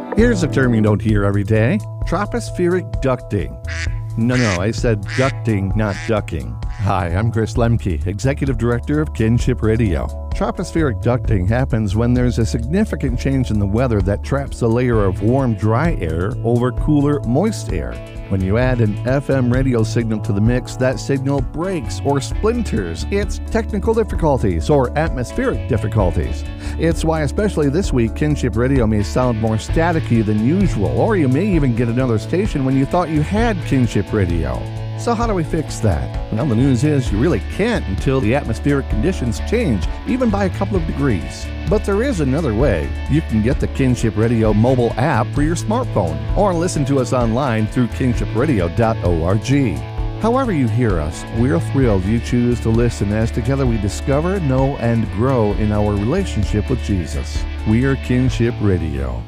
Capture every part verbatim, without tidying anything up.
Here's a term you don't hear every day: tropospheric ducting. No, no, I said ducting, not ducking. Hi, I'm Chris Lemke, Executive Director of Kinship Radio. Tropospheric ducting happens when there's a significant change in the weather that traps a layer of warm, dry air over cooler, moist air. When you add an F M radio signal to the mix, that signal breaks or splinters. It's technical difficulties or atmospheric difficulties. It's why, especially this week, Kinship Radio may sound more staticky than usual, or you may even get another station when you thought you had Kinship Radio. So how do we fix that? Well, the news is you really can't until the atmospheric conditions change, even by a couple of degrees. But there is another way. You can get the Kinship Radio mobile app for your smartphone, or listen to us online through kinship radio dot org. However you hear us, we're thrilled you choose to listen as together we discover, know, and grow in our relationship with Jesus. We are Kinship Radio.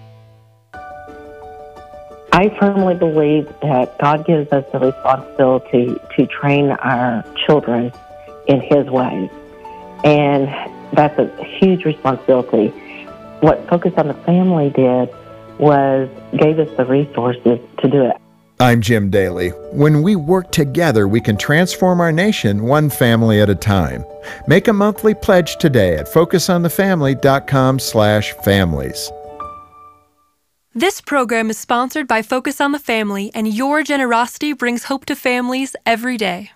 I firmly believe that God gives us the responsibility to train our children in His ways. And that's a huge responsibility. What Focus on the Family did was gave us the resources to do it. I'm Jim Daly. When we work together, we can transform our nation one family at a time. Make a monthly pledge today at focus on the family dot com slash families. This program is sponsored by Focus on the Family, and your generosity brings hope to families every day.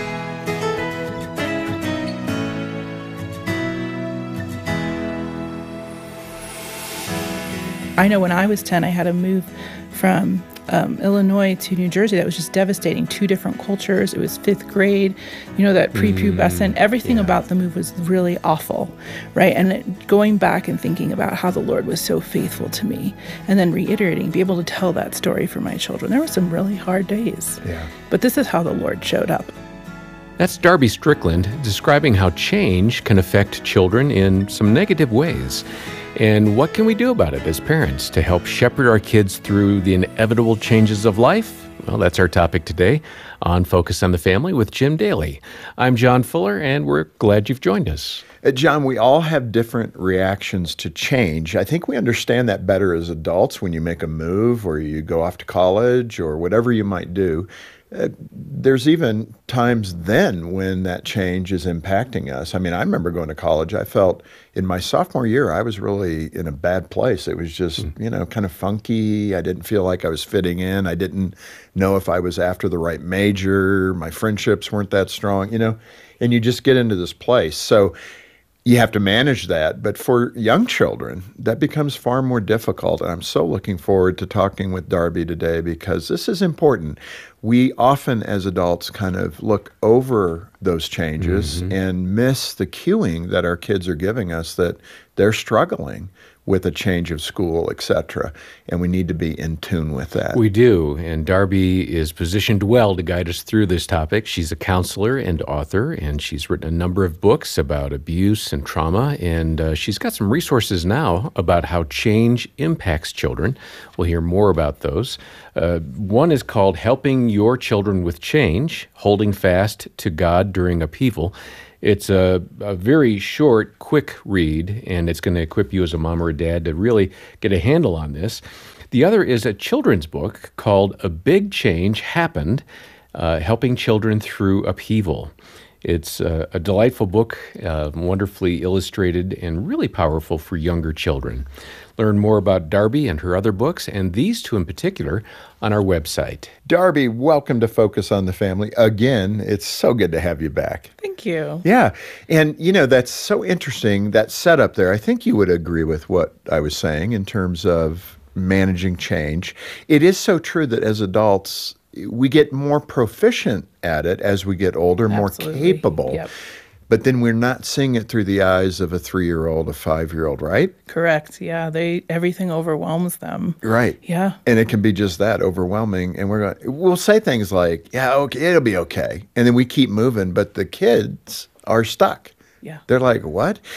I know when I was ten, I had to move from um, Illinois to New Jersey. That was just devastating. Two different cultures. It was fifth grade. You know, that prepubescent. Mm, everything yeah. about the move was really awful, right? And it, going back and thinking about how the Lord was so faithful to me, and then reiterating, be able to tell that story for my children. There were some really hard days. Yeah. But this is how the Lord showed up. That's Darby Strickland describing how change can affect children in some negative ways. And what can we do about it as parents to help shepherd our kids through the inevitable changes of life? Well, that's our topic today on Focus on the Family with Jim Daly. I'm John Fuller, and we're glad you've joined us. Uh, John, we all have different reactions to change. I think we understand that better as adults when you make a move or you go off to college or whatever you might do. Uh, there's even times then when that change is impacting us. I mean, I remember going to college. I felt in my sophomore year, I was really in a bad place. It was just, mm. you know, kind of funky. I didn't feel like I was fitting in. I didn't know if I was after the right major. My friendships weren't that strong, you know, and you just get into this place. So you have to manage that. But for young children, that becomes far more difficult. And I'm so looking forward to talking with Darby today because this is important. We often, as adults, kind of look over those changes mm-hmm. and miss the cueing that our kids are giving us that they're struggling with a change of school, et cetera. And we need to be in tune with that. We do, and Darby is positioned well to guide us through this topic. She's a counselor and author, and she's written a number of books about abuse and trauma, and uh, she's got some resources now about how change impacts children. We'll hear more about those. Uh, one is called Helping Your Children with Change, Holding Fast to God During Upheaval. It's a, a very short, quick read, and it's going to equip you as a mom or a dad to really get a handle on this. The other is a children's book called A Big Change Happened, uh, Helping Children Through Upheaval. It's a, a delightful book, uh, wonderfully illustrated, and really powerful for younger children. Learn more about Darby and her other books, and these two in particular, on our website. Darby, welcome to Focus on the Family. Again, it's so good to have you back. Thank you. Yeah. And, you know, that's so interesting, that setup there. I think you would agree with what I was saying in terms of managing change. It is so true that as adults, we get more proficient at it as we get older, Absolutely. more capable. Yep. But then we're not seeing it through the eyes of a three-year-old, a five-year-old, right? Correct. Yeah, they everything overwhelms them. Right. Yeah. And it can be just that, overwhelming. And we're going, we'll say things like, yeah, okay, it'll be okay. And then we keep moving, but the kids are stuck. Yeah. They're like, what?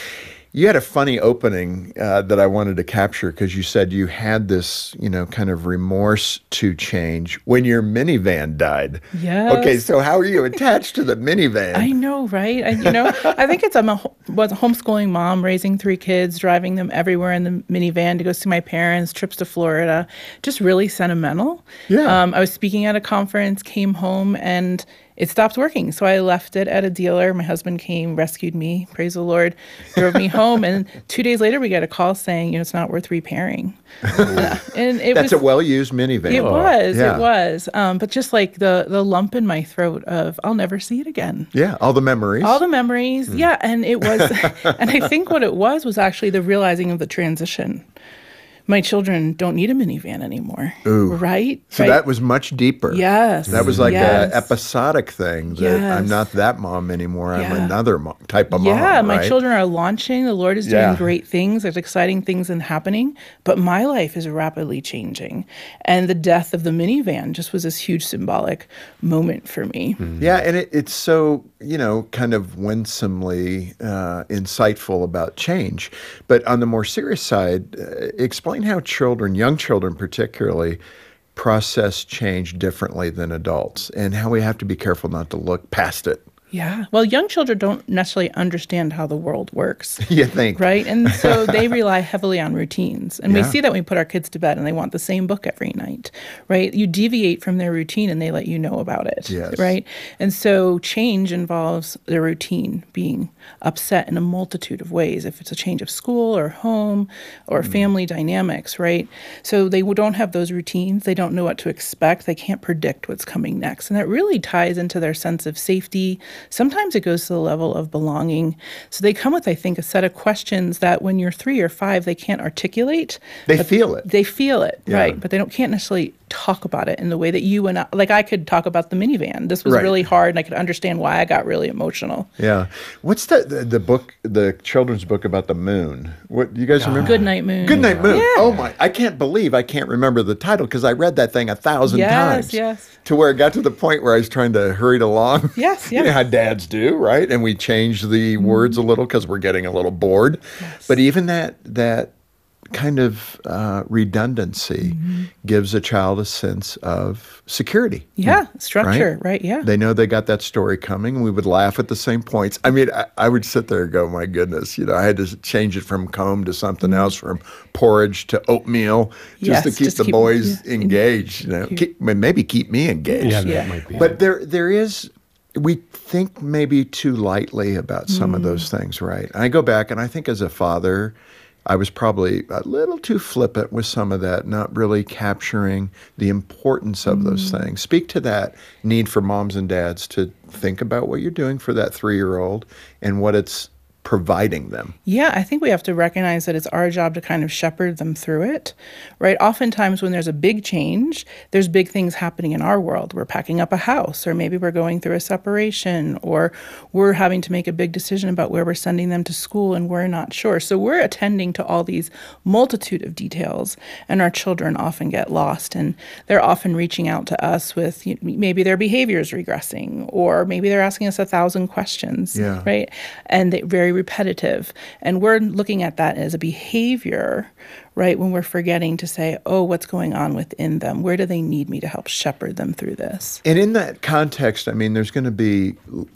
You had a funny opening uh, that I wanted to capture because you said you had this, you know, kind of remorse to change when your minivan died. Yes. Okay, so how are you attached to the minivan? I know, right? I, you know, I think it's I'm a was a homeschooling mom, raising three kids, driving them everywhere in the minivan to go see my parents, trips to Florida, just really sentimental. Yeah. Um, I was speaking at a conference, came home, and it stopped working. So I left it at a dealer. My husband came, rescued me, praise the Lord, drove me home. And two days later, we got a call saying, you know, it's not worth repairing. uh, and it That's was, a well-used minivan. It was, yeah. it was. Um, but just like the the lump in my throat of, I'll never see it again. Yeah, all the memories. All the memories. Mm. Yeah. And it was, and I think what it was was actually the realizing of the transition. My children don't need a minivan anymore. Ooh. Right? So right? that was much deeper. Yes. That was like yes. an episodic thing that yes. I'm not that mom anymore. I'm yeah. another mo- type of yeah, mom. Yeah, my right? children are launching. The Lord is doing Yeah. great things. There's exciting things and happening. But my life is rapidly changing. And the death of the minivan just was this huge symbolic moment for me. Mm-hmm. Yeah, and it, it's so, you know, kind of winsomely uh, insightful about change. But on the more serious side, uh, explain how children, young children particularly, process change differently than adults and how we have to be careful not to look past it. Yeah. Well, young children don't necessarily understand how the world works. You think. Right? And so they rely heavily on routines. And Yeah. we see that when we put our kids to bed and they want the same book every night, right? You deviate from their routine and they let you know about it, Yes. right? And so change involves their routine being upset in a multitude of ways, if it's a change of school or home or Mm. family dynamics, right? So they don't have those routines. They don't know what to expect. They can't predict what's coming next. And that really ties into their sense of safety. Sometimes it goes to the level of belonging. So they come with, I think, a set of questions that when you're three or five, they can't articulate. They but feel it. They feel it, Yeah. right? But they don't can't necessarily talk about it in the way that you and I, like I could talk about the minivan. This was Right. really hard, and I could understand why I got really emotional. Yeah. What's the, the the book, the children's book about the moon? What you guys remember? Good Night Moon. Good Night Moon. Yeah. Oh my! I can't believe I can't remember the title because I read that thing a thousand Yes, times. yes. To where it got to the point where I was trying to hurry it along. Yes, You know yes. how dads do, right? And we change the Mm-hmm. words a little because we're getting a little bored. But even that that kind of uh, redundancy Mm-hmm. gives a child a sense of security. Yeah, structure, right? Yeah. They know they got that story coming. We would laugh at the same points. I mean, I, I would sit there and go, my goodness, you know, I had to change it from comb to something else, from porridge to oatmeal, just Yes, to keep just the keep- boys yeah. engaged, you know, keep, maybe keep me engaged. Yeah, that Yeah. might be. But there, there is, we think maybe too lightly about some Mm. of those things, right? And I go back and I think as a father, I was probably a little too flippant with some of that, not really capturing the importance of those Mm. things. Speak to that need for moms and dads to think about what you're doing for that three-year-old and what it's providing them. Yeah, I think we have to recognize that it's our job to kind of shepherd them through it, right? Oftentimes when there's a big change, there's big things happening in our world. We're packing up a house, or maybe we're going through a separation, or we're having to make a big decision about where we're sending them to school and we're not sure. So we're attending to all these multitude of details, and our children often get lost, and they're often reaching out to us with you know, maybe their behavior is regressing, or maybe they're asking us a thousand questions, Yeah. right? And they very repetitive. And we're looking at that as a behavior, right? When we're forgetting to say, oh, what's going on within them? Where do they need me to help shepherd them through this? And in that context, I mean, there's going to be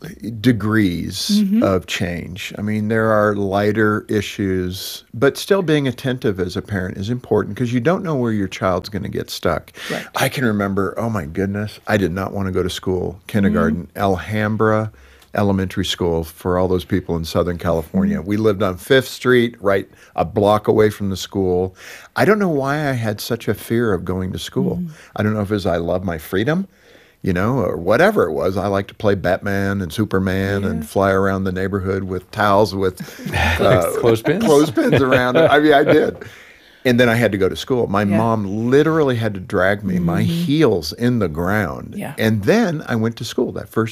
degrees Mm-hmm. of change. I mean, there are lighter issues, but still being attentive as a parent is important because you don't know where your child's going to get stuck. Right. I can remember, oh my goodness, I did not want to go to school, kindergarten, Mm-hmm. Alhambra Elementary School for all those people in Southern California. Mm-hmm. We lived on Fifth Street, right a block away from the school. I don't know why I had such a fear of going to school. Mm-hmm. I don't know if it was I love my freedom, you know, or whatever it was. I like to play Batman and Superman and fly around the neighborhood with towels with uh, Clothespins? clothespins around it. I mean, I did. And then I had to go to school. My Yeah. mom literally had to drag me, my heels in the ground. Yeah. And then I went to school that first day.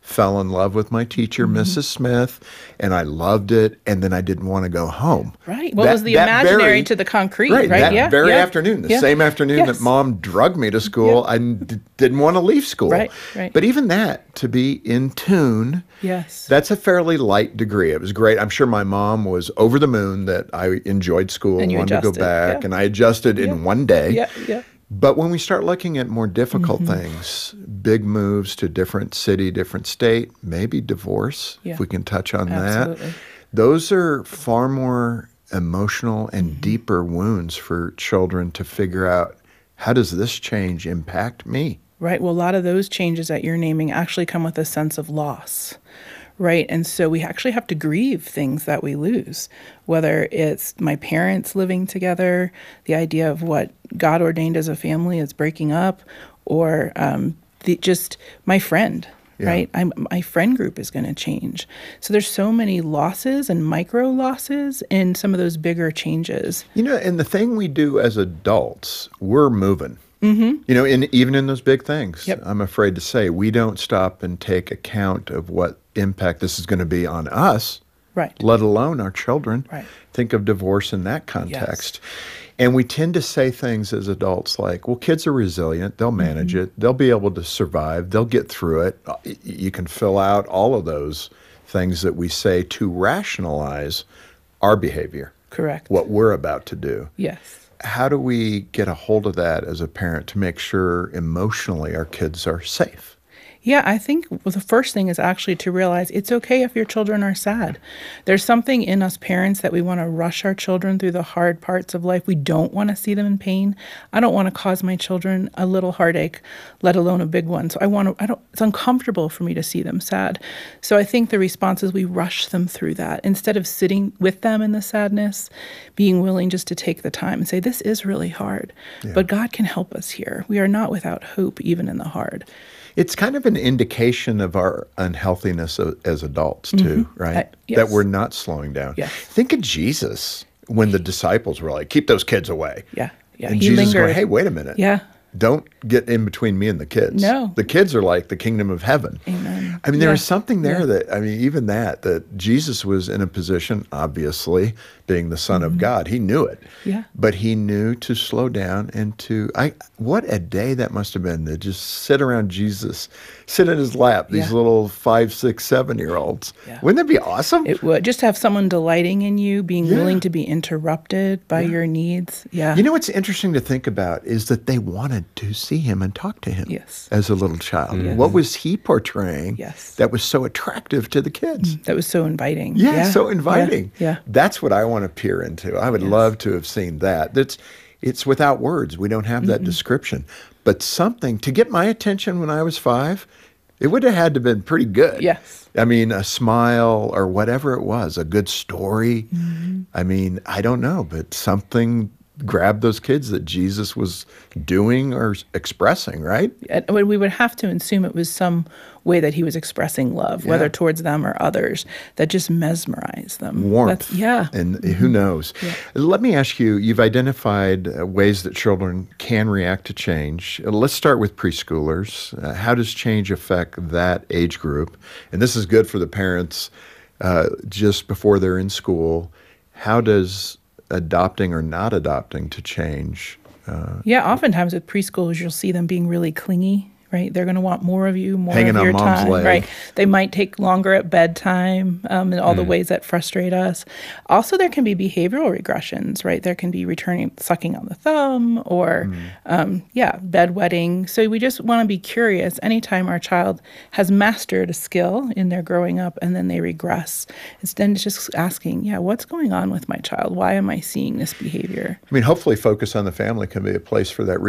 fell in love with my teacher, mm-hmm. Missus Smith, and I loved it, and then I didn't want to go home. Right. What that, was the imaginary very, to the concrete, right? right? That yeah, very yeah. afternoon, the yeah. same afternoon yes. that Mom drugged me to school, yeah. I d- didn't want to leave school. Right, right. But even that, to be in tune, yes. that's a fairly light degree. It was great. I'm sure my mom was over the moon that I enjoyed school and wanted adjusted, to go back, yeah. and I adjusted yeah. in one day. Yeah, yeah. But when we start looking at more difficult mm-hmm. things, big moves to different city, different state, maybe divorce, yeah. if we can touch on Absolutely. that, those are far more emotional and mm-hmm. deeper wounds for children to figure out, how does this change impact me? Right. Well, a lot of those changes that you're naming actually come with a sense of loss. Right. And so we actually have to grieve things that we lose, whether it's my parents living together, the idea of what God ordained as a family is breaking up, or um, the, just my friend. Yeah. Right. I'm, my friend group is going to change. So there's so many losses and micro losses in some of those bigger changes. You know, and the thing we do as adults, we're moving. Mm-hmm. You know, in, even in those big things, yep. I'm afraid to say, we don't stop and take account of what impact this is going to be on us, right? Let alone our children. Right. Think of divorce in that context. Yes. And we tend to say things as adults like, well, kids are resilient. They'll manage mm-hmm. it. They'll be able to survive. They'll get through it. You can fill out all of those things that we say to rationalize our behavior. Correct. What we're about to do. Yes. How do we get a hold of that as a parent to make sure emotionally our kids are safe? Yeah, I think well, the first thing is actually to realize it's okay if your children are sad. There's something in us parents that we want to rush our children through the hard parts of life. We don't want to see them in pain. I don't want to cause my children a little heartache, let alone a big one. So I want to, I don't, it's uncomfortable for me to see them sad. So I think the response is we rush them through that. Instead of sitting with them in the sadness, being willing just to take the time and say, this is really hard, yeah. but God can help us here. We are not without hope, even in the hard. It's kind of an indication of our unhealthiness as adults, too, mm-hmm. right? Uh, yes. That we're not slowing down. Yes. Think of Jesus when the disciples were like, keep those kids away. Yeah, yeah. And he Jesus lingered. going, hey, wait a minute. Yeah. Don't get in between me and the kids. No. The kids are like the kingdom of heaven. Amen. I mean, there yeah. was something there yeah. that, I mean, even that, that Jesus was in a position, obviously, being the Son mm-hmm. of God. He knew it. Yeah. But he knew to slow down and to, I. what a day that must have been to just sit around Jesus, sit in his lap, these yeah. little five, six, seven-year-olds. Yeah. Wouldn't that be awesome? It would. Just have someone delighting in you, being yeah. willing to be interrupted by yeah. your needs. Yeah. You know what's interesting to think about is that they wanted to see him and talk to him yes. as a little child. Yes. What was he portraying yes. that was so attractive to the kids? That was so inviting. Yeah, yeah. so inviting. Yeah. yeah. That's what I want to peer into. I would yes. love to have seen that. That's it's without words. We don't have that mm-hmm. description. But something to get my attention when I was five, it would have had to have been pretty good. Yes. I mean, a smile or whatever it was, a good story. Mm-hmm. I mean, I don't know, but something grabbed those kids that Jesus was doing or expressing, right? And we would have to assume it was some way that he was expressing love, yeah. whether towards them or others, that just mesmerized them. Warmth. That's, yeah. And who knows? Yeah. Let me ask you, you've identified uh, ways that children can react to change. Uh, let's start with preschoolers. Uh, how does change affect that age group? And this is good for the parents uh, just before they're in school. How does adopting or not adopting to change? Uh, yeah, oftentimes with preschoolers, you'll see them being really clingy, right? They're going to want more of you, more Hanging of your on mom's time, leg. right? They might take longer at bedtime um, in all mm. the ways that frustrate us. Also, there can be behavioral regressions, right? There can be returning, sucking on the thumb or, mm. um, yeah, bedwetting. So we just want to be curious anytime our child has mastered a skill in their growing up and then they regress. It's then just asking, yeah, what's going on with my child? Why am I seeing this behavior? I mean, hopefully Focus on the Family can be a place for that